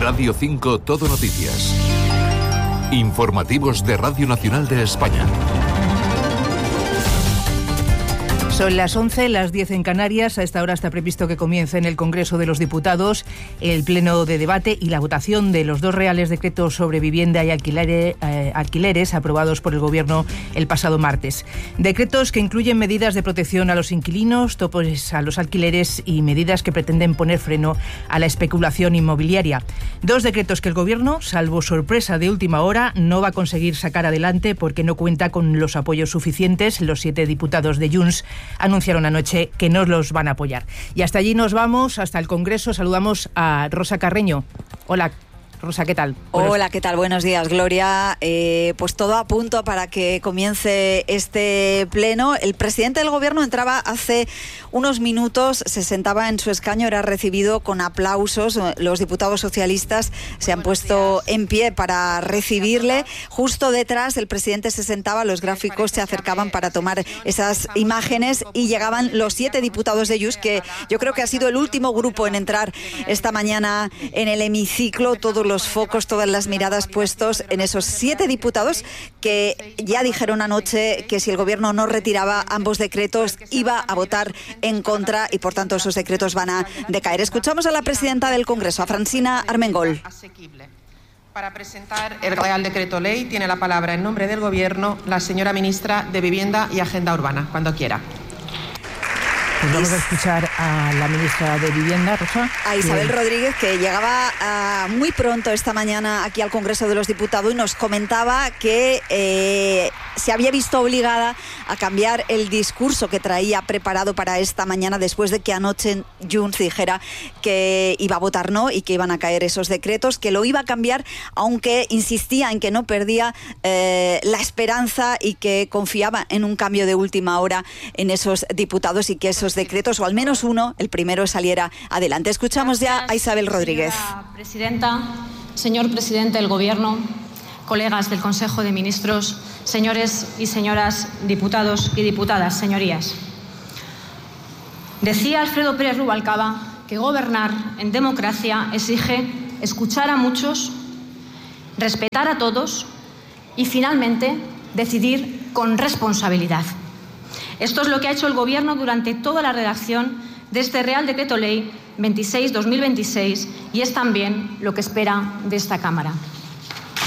Radio 5 Todo Noticias. Informativos de Radio Nacional de España. Son las 11, las 10 en Canarias. A esta hora está previsto que comience en el Congreso de los Diputados el pleno de debate y la votación de los dos reales decretos sobre vivienda y alquileres aprobados por el Gobierno el pasado martes. Decretos que incluyen medidas de protección a los inquilinos, topes a los alquileres y medidas que pretenden poner freno a la especulación inmobiliaria. Dos decretos que el Gobierno, salvo sorpresa de última hora, no va a conseguir sacar adelante porque no cuenta con los apoyos suficientes. Los 7 diputados de Junts anunciaron anoche que no los van a apoyar. Y hasta allí nos vamos, hasta el Congreso. Saludamos a Rosa Carreño. Hola, Rosa, ¿qué tal? Hola, ¿qué tal? Buenos días, Gloria. Pues todo a punto para que comience este pleno. El presidente del Gobierno entraba hace unos minutos, se sentaba en su escaño, era recibido con aplausos. Los diputados socialistas se han puesto en pie para recibirle. Justo detrás el presidente se sentaba, los gráficos se acercaban para tomar esas imágenes y llegaban los 7 diputados de Junts, que yo creo que ha sido el último grupo en entrar esta mañana en el hemiciclo. Todos los focos, todas las miradas puestos en esos 7 diputados que ya dijeron anoche que si el Gobierno no retiraba ambos decretos iba a votar en contra y por tanto esos decretos van a decaer. Escuchamos a la presidenta del Congreso, a Francina Armengol. Para presentar el Real Decreto Ley tiene la palabra en nombre del Gobierno la señora ministra de Vivienda y Agenda Urbana, cuando quiera. Pues vamos a escuchar a la ministra de Vivienda, Rosa. A Isabel Rodríguez, que llegaba muy pronto esta mañana aquí al Congreso de los Diputados y nos comentaba que se había visto obligada a cambiar el discurso que traía preparado para esta mañana después de que anoche Junts dijera que iba a votar no y que iban a caer esos decretos, que lo iba a cambiar, aunque insistía en que no perdía la esperanza y que confiaba en un cambio de última hora en esos diputados y que esos decretos, o al menos uno, el primero, saliera adelante. Escuchamos ya a Isabel Rodríguez. Señora presidenta, señor presidente del Gobierno, colegas del Consejo de Ministros, señores y señoras diputados y diputadas, señorías. Decía Alfredo Pérez Rubalcaba que gobernar en democracia exige escuchar a muchos, respetar a todos y, finalmente, decidir con responsabilidad. Esto es lo que ha hecho el Gobierno durante toda la redacción de este Real Decreto Ley 26/2026 y es también lo que espera de esta Cámara.